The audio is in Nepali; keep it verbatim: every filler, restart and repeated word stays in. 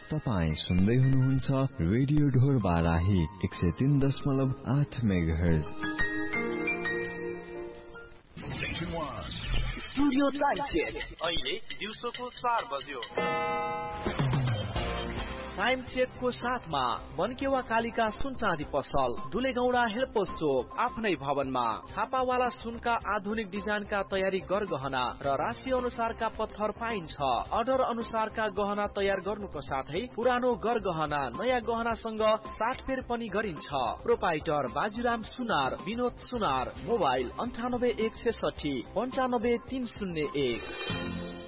तपाई सुन्दै हुनुहुन्छ रेडियो ढोर बाराही एक सय तीन दशमलव आठ मेगाहर्ज। स्टुडियो टाइम चेक अहिले दिउँसोको चार बज्यो। टाइम चेक को साथमा मनकेवा कालिका सुन चाँदी पसल, दुलेगौडा हेल्पोस चोक, आफ्नै भवनमा छापावाला सुनका आधुनिक डिजाइनका तयारी गरगहना र राशि अनुसारका पत्थर पाइन्छ। अर्डर अनुसारका गहना तयार गर्नुको साथै पुरानो गरगहना नयाँ गहनासँग साटफेर पनि गरिन्छ। प्रोपाइटर बाजीराम सुनार, विनोद सुनार, मोबाइल अन्ठानब्बे एक छेसठी पञ्चानब्बे तीन शून्य एक।